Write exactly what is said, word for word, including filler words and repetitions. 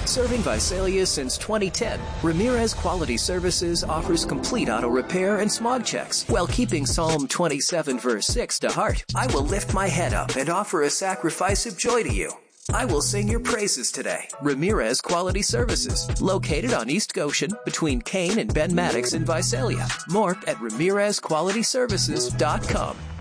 Serving Visalia since twenty ten, Ramirez Quality Services offers complete auto repair and smog checks while keeping Psalm twenty-seven verse six to heart. I will lift my head up and offer a sacrifice of joy to you. I will sing your praises today. Ramirez Quality Services, located on East Goshen between Kane and Ben Maddox in Visalia. More at ramirez quality services dot com.